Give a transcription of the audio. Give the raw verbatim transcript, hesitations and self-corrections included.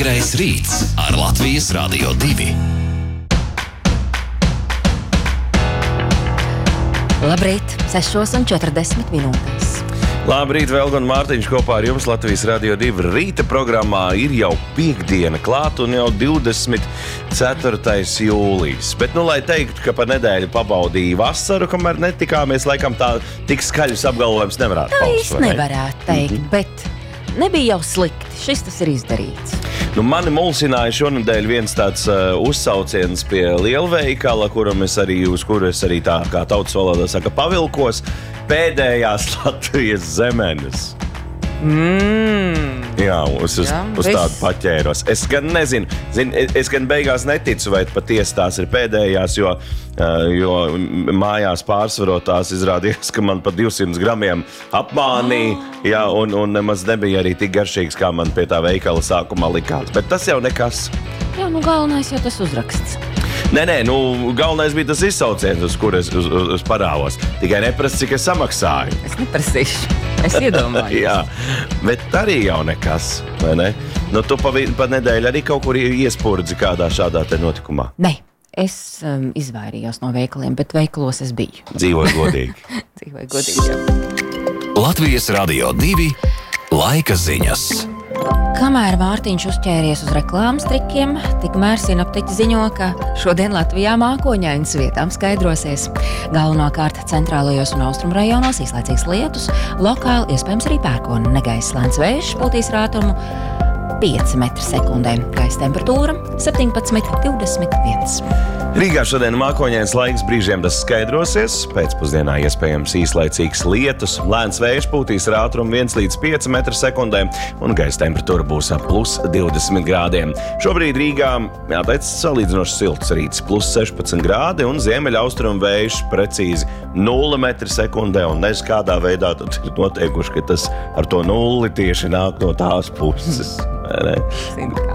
Agrais rīts ar Latvijas Radio divi. Labrīt, sešos un četrdesmit minūtēs. Labrīt, Velga un Mārtiņš kopā ar jums Latvijas Radio divi rīta programmā. Ir jau piekdiena klāt un jau divdesmit ceturtais jūlijas. Bet, nu, lai teiktu, ka pa nedēļu pabaudīja vasaru, kamēr netikāmies, laikam tā tik skaļus apgalvojums nevarētu Tā paust. īsti nevarētu teikt, mm-hmm. bet nebija jau slikti. Šis tas ir izdarīts. Nu, mani mulsināja šonadēļ viens tāds uh, uzsauciens pie lielveikala, kuram es arī, uz kuru es arī tā, kā tautas valodā saka, pavilkos. Pēdējās Latvijas zemenes. Mm. Jā, uz, uz, Jā, uz tādu paķēros. Es gan nezinu, zin, es gan beigās neticu, vai patiesi tās ir pēdējās, jo, jo mājās pārsvarotās izrādījās, ka man pa divsimt gramiem apmānīja, oh. jā, un, un nemaz nebija arī tik garšīgs, kā man pie tā veikala sākumā likās. Bet tas jau nekas. Jā, nu galvenais jau tas uzraksts. Nē, nē, nu, galvenais bija tas izsauciens, uz kur es uz, uz, uz parāvos. Tikai neprasa, cik es samaksāju. Es neprasīšu, es iedomājos. Jā, bet arī jau nekas, vai ne? Nu, tu pa, pa nedēļu arī kaut kur iespurdzi kādā šādā te notikumā? Nē, es um, izvairījos no veikaliem, bet veikalos es biju. Dzīvoju godīgi. Dzīvoju godīgi, jā. Latvijas Radio divi laika ziņas. Kamēr Mārtiņš uzķēries uz reklāmas trikiem, tikmēr sinoptiķi ziņo, ka šodien Latvijā mākoņainas vietām skaidrosies. Galvenokārt centrālajos un austrumu rajonos īslaicīgs lietus, lokāli iespējams arī pērkona negaiss lēns vējš, pūtīs rātumu pieci metri sekundē. Gaisa temperatūra septiņpadsmit divdesmit viens. Rīgā šodien mākoņains laiks, brīžiem tas skaidrosies. Pēcpusdienā iespējams īslaicīgs lietus, lēns vējš, pūtīs rātumu viens līdz pieci metri sekundē un gaisa temperatūra būs ap plus divdesmit grādiem. Šobrīd Rīgā, jāteic, salīdzinoši silts rīts, plus sešpadsmit grādi un ziemeļa austrumu vējš precīzi nulle metri sekundē un nezinu kādā veidā tad ir noteikuši, ka tas ar to nulli tieši nāk no tās puses.